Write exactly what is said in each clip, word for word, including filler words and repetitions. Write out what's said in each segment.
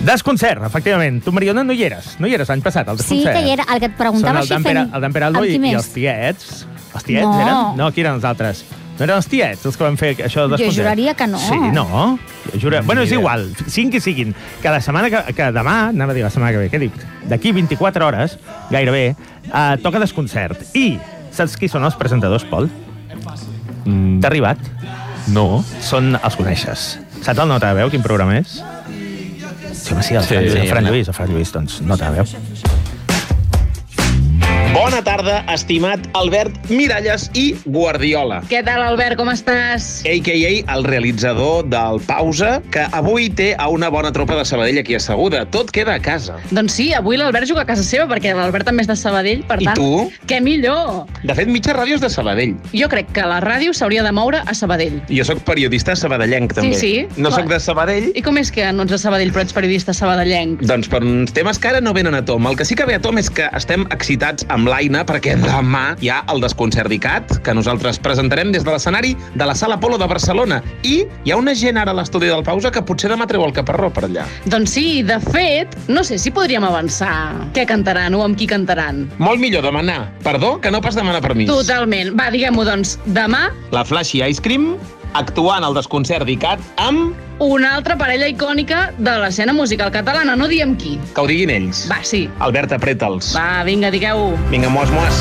Desconcert, efectivament. Tu, Mariona, no hi eres. No hi eres l'any passat, al desconcert. Sí que hi era. El que et preguntava si fem... El d'en Peraldo i, i els tiets. Els tiets no. eren? No, qui eren els altres? No eren els tiets els que van fer això de desconcert? Jo juraria que no. Sí, no. Jura... Bueno, és igual. Siguin qui siguin. Que la setmana que, que demà, anava a dir la setmana que ve, què dic? D'aquí vint-i-quatre hores, gairebé, eh, toca desconcert. I saps qui són els presentadors, Pol? Mm. T'ha arribat? No. Són, els coneixes. Saps el Nota de Veu, quin programa és? Sí, home, sí, el Fran, sí, el Fran Lluís, el Fran Lluís, doncs Nota de Veu. Bona tarda, estimat Albert Miralles i Guardiola. Què tal, Albert, com estàs? A K A el realitzador del Pausa, que avui té a una bona tropa de Sabadell aquí asseguda. Tot queda a casa. Doncs sí, avui l'Albert juga a casa seva, perquè l'Albert també és de Sabadell, per I tant... tu? Què millor? De fet, mitja ràdio és de Sabadell. Jo crec que la ràdio s'hauria de moure a Sabadell. Jo sóc periodista sabadellenc, també. Sí, sí. No sóc de Sabadell. I com és que no ets de Sabadell, però ets periodista sabadellenc? Doncs per uns temes que ara no venen a tom. El que sí que ve a tom és que estem excitats amb l'Aina, perquè demà hi ha el Desconcert d'I C A T, que nosaltres presentarem des de l'escenari de la Sala Apolo de Barcelona. I hi ha una gent ara a l'estudi del Pausa que potser demà treu el caparró per allà. Doncs sí, de fet, no sé si podríem avançar què cantaran o amb qui cantaran. Molt millor demanar perdó que no pas demanar permís. Totalment. Va, diguem-ho, doncs, demà... La Flashy Ice Cream actuant al Desconcert d'I C A T amb... una altra parella icònica de l'escena musical catalana, no diem qui. Que ho diguin ells. Va, sí. Albert, apreta'ls. Va, vinga, digueu-ho. Vinga, moas, moas.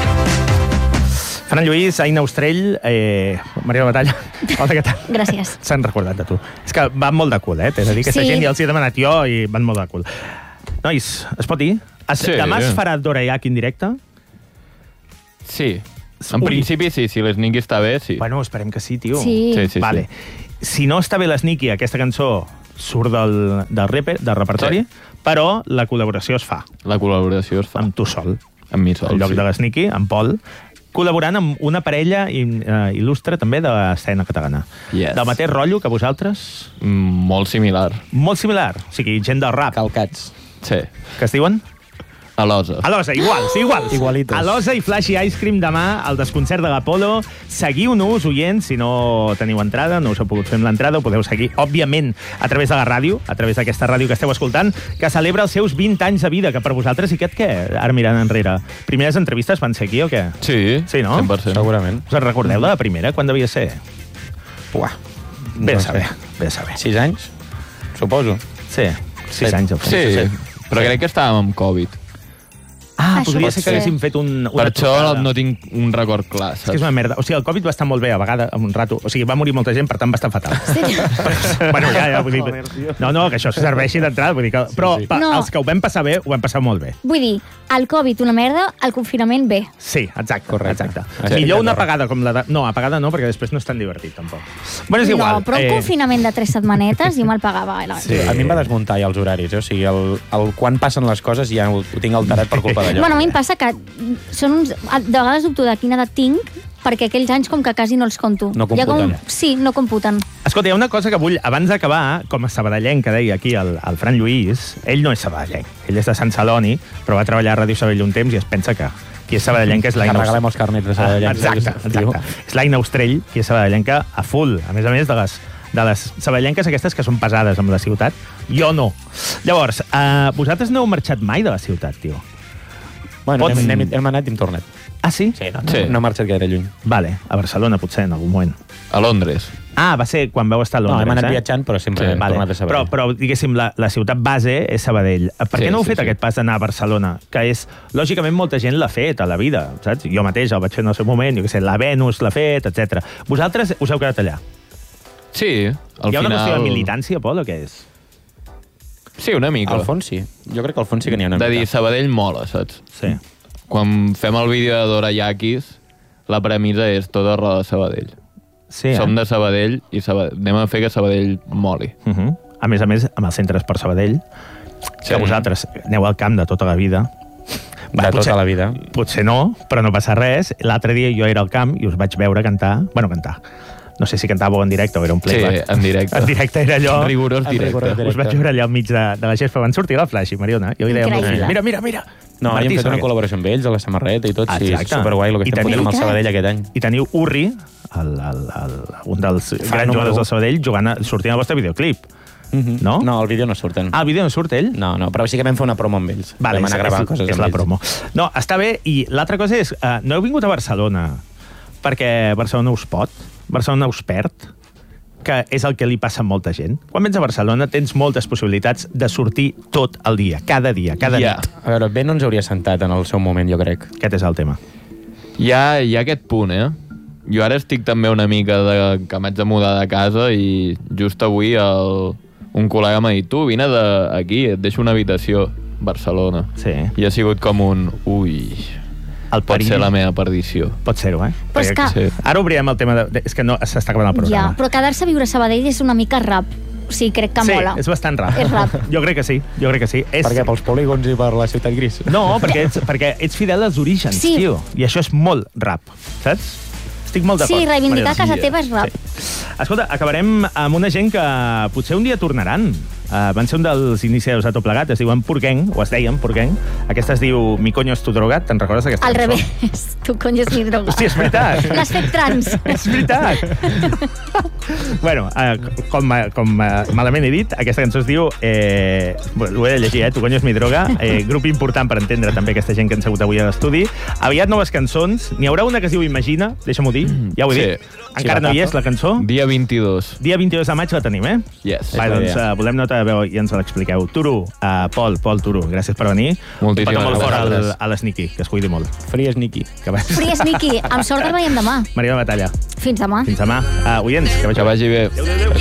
Fran Lluís, Aina Ostrell, eh, Maria Batalla. Hola, què tal? Gràcies. S'han recordat de tu. És que van molt de cul, eh? T'he de dir, aquesta sí. gent ja els he demanat jo i van molt de cul. Nois, es pot dir? Es, sí. Demà es farà Doraiac en directe? Sí. En Ui. principi, sí. Si l'Sneaky està bé, sí. Bueno, esperem que sí, tio. Sí. Sí, sí, vale. sí. Si no està bé l'Sneaky, aquesta cançó surt del, del, reper, del repertori, sí. Però la col·laboració es fa. La col·laboració es fa. Amb tu sol. Amb mi sol, En lloc sí. de l'Sneaky, amb Pol, col·laborant amb una parella uh, il·lustre també de l'escena catalana. Yes. Del mateix rotllo que vosaltres? Mm, molt similar. Molt similar. O sigui, gent del rap. Calcats. Sí. Que es diuen? Alosa. Alosa, iguals, iguals. Igualitos. Alosa i Flashy Ice Cream demà al Desconcert de l'Apolo. Seguiu-nos, oients, si no teniu entrada, no us heu pogut fer amb l'entrada, ho podeu seguir, òbviament, a través de la ràdio, a través d'aquesta ràdio que esteu escoltant, que celebra els seus vint anys de vida, que per vosaltres, i aquest què? Ara mirant enrere. Primeres entrevistes van ser aquí o què? Sí, Sí, no? cent per cent. Segurament. Us en recordeu de la primera? Quan devia ser? Uah. Bé a No saber, sé. bé a saber. Sis anys? Suposo. Sí, sis Set. anys. al fons. Sí, Set. però crec que estàvem amb Covid. Ah, Això podria pot ser que ser. haguéssim fet un, una Per això trucada. no tinc un record clar, És que és saps? una merda. O sigui, el Covid va estar molt bé a vegada, en un rato. O sigui, va morir molta gent, per tant va estar fatal. Sí. bueno, ja, ja, vull dir... No, no, que això serveixi d'entrada. Vull dir que... Però sí. pa, No. els que ho vam passar bé, ho vam passar molt bé. Vull dir, el Covid una merda, el confinament bé. Sí, exacte. Correcte. exacte. Sí, Millor una d'acord. apagada com la de... No, apagada no, perquè després no és tan divertit, tampoc. Bueno, és igual. No, però un eh, confinament de tres setmanetes jo me'l pagava. Eh, la- Sí. A mi em va desmuntar ja els horaris, eh? O sigui, el, el quan passen les coses ja ho, ho tinc alterat per culpa d'allò. Bueno, a mi em passa que són uns... De vegades dubto de quina edat tinc, perquè aquells anys com que quasi no els conto. No Hi ha computen. Com... Sí, no computen. Escolta, hi ha una cosa que vull, abans d'acabar, com a sabadellenc, que deia aquí el, el Fran Lluís, ell no és sabadellenc, ell és de Sant Celoni, però va treballar a Ràdio Sabadell un temps i es pensa que qui és sabadellenca és Que l'Aina regalem els carnets de Sabadellenc. Ah, exacte, exacte. És l'Aina Ostrell, qui és sabadellenca a full. A més a més de les, de les sabadellenques aquestes que són pesades amb la ciutat. Jo no. Llavors, uh, vosaltres no heu marxat mai de la ciutat, tio? Bueno, Pots- hem, hem, hem anat i hem tornat. Ah, sí? Sí, no, Sí. no, no he marxat gaire lluny. Vale, a Barcelona potser en algun moment. A Londres. Ah, va ser quan vau estar a No, Londres, hem anat eh? viatjant, però sempre Sí, hem Vale. tornat a Però, Sabadell. però, diguéssim, la, la ciutat base és Sabadell. Per Sí, què no heu sí, fet sí. aquest pas d'anar a Barcelona? Que és, lògicament, molta gent l'ha fet a la vida, saps? Jo mateix el vaig fer en el seu moment, jo què sé, la Venus l'ha fet, etcètera. Vosaltres us heu quedat allà. Sí, al Hi ha una final... qüestió de militància, Pol, o què és? Sí, una mica. Al fons sí. Jo crec que al fons sí que n'hi ha una de mica. dir, Sabadell mola, saps? Sí. Quan fem el vídeo de Dorayakis, la premissa és tot arrel de Sabadell. Sí, Som eh? de Sabadell i Sabadell... anem a fer que Sabadell moli. Uh -huh. A més a més, amb el Centre Esport Sabadell, que Sí. vosaltres aneu al camp de tota la vida. De tota la vida. Potser no, però no passa res. L'altre dia jo era al camp i us vaig veure cantar... Bueno, cantar. No sé si cantàveu en directe o era un playback. Sí, en directe. En directe era allò... Rigorós En directe. rigorós directe. Us vaig veure allà al mig de, de la gespa. Van sortir a la Flash i Mariona. Jo li deia al meu Increïble. fill, mira, mira, mira. No, Martí, hem fet una Sabadell. col·laboració amb ells, a la samarreta i tot. Ah, Sí, és exacte. superguai el que I estem teniu- fotent amb el Sabadell aquest any. I teniu Urri, el, el, el, un dels Fan grans número jugadors u. del Sabadell, jugant a, sortint al vostre videoclip. Mhm. no? No, al vídeo no surten. Ah, al vídeo no surt ell? No, no, però sí que vam fer una promo amb ells. Vale, vam és, anar a gravar és, coses és amb la ells. promo. No, està bé, i l'altra cosa és, uh, no heu vingut a Barcelona perquè Barcelona us pot, Barcelona us perd, que és el que li passa a molta gent. Quan vens a Barcelona tens moltes possibilitats de sortir tot el dia, cada dia, cada Ja. nit. A veure, bé no ens hauria sentat en el seu moment, jo crec. Aquest és el tema. Hi ha, hi ha aquest punt, eh? Jo ara estic també una mica de, que m'haig de mudar de casa i just avui el, un col·lega m'ha dit tu, vine d'aquí, et deixo una habitació, Barcelona. Sí. I ha sigut com un... Ui, El pot perill ser la meva perdició. pot ser-ho, eh? Però és Perquè- que- Sí. Ara obrirem el tema de... És que no, s'està acabant el Ja, programa. però quedar-se a viure a Sabadell és una mica rap. Sí, crec que sí, mola. és bastant rap. És rap. Jo crec que sí, jo crec que sí. És... Per què? Pels polígons i per la ciutat gris? No, perquè ets, perquè ets fidel als orígens, Sí. tio. I això és molt rap, saps? Estic molt d'acord. Sí, reivindicar Maria. casa teva és rap. Sí. Escolta, acabarem amb una gent que potser un dia tornaran. Uh, van ser un dels iniciadors de tot plegat, es diuen Purgenc, o es deien Purgenc. Aquesta es diu Mi coño es tu drogat, te'n recordes d'aquesta Al cançó? revés, tu coño és mi droga. Hòstia, és veritat. L'has fet trans. És veritat. bueno, uh, com, com uh, malament he dit, aquesta cançó es diu... Eh, bueno, ho he de llegir, eh? Tu coño és mi droga. Eh, grup important per entendre també aquesta gent que han segut avui a l'estudi. Aviat noves cançons. N'hi haurà una que es diu Imagina, deixa'm-ho dir. Ja ho he Sí. dit. Encara Sí, no hi la és, la cançó. Dia vint-i-dos. Dia vint-i-dos de maig la tenim, eh? Yes. Va, la doncs idea. uh, volem nota de veu i ens l'expliqueu. Turu, uh, Pol, Pol, Turu, gràcies per venir. Moltíssimes Un petó molt fort al, gràcies. a l'Sneaky, que es cuidi molt. Free Sneaky. Que vagi. Free Sneaky, amb sort el veiem demà. Mariona Batalla, Fins demà. fins demà. Uh, oients, que vagi Que vagi bé. Adéu, adéu, adéu.